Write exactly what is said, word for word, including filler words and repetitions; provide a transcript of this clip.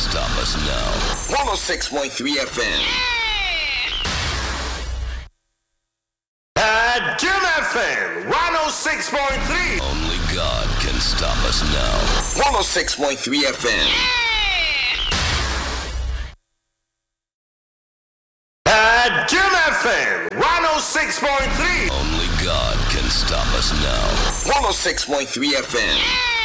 stop us now. one oh six point three F M. At Jim F M, one oh six point three. Only God can stop us now. one oh six point three F M. At Jim F M, one oh six point three. Only God can stop us now. one oh six point three F M.